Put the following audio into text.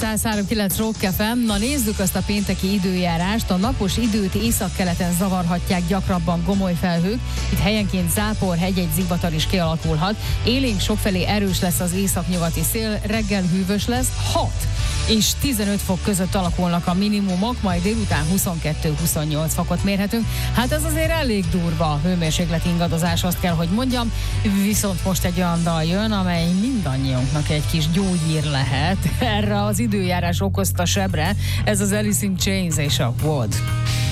103.9 Rock FM. Na nézzük azt a pénteki időjárást. A napos időt északkeleten zavarhatják gyakrabban gomoly felhők. Itt helyenként zápor, hegy-egy zivatar is kialakulhat. Élénk sokfelé erős lesz az északnyugati szél, reggel hűvös lesz, 6 és 15 fok között alakulnak a minimumok, majd délután 22-28 fokot mérhetünk. Hát ez azért elég durva a hőmérséklet ingadozás, azt kell, hogy mondjam. Viszont most egy olyan dal jön, amely mindannyiunknak egy kis gyógyír lehet. Erre az időjárás okozta sebre, ez az Alice in Chains és a Wood.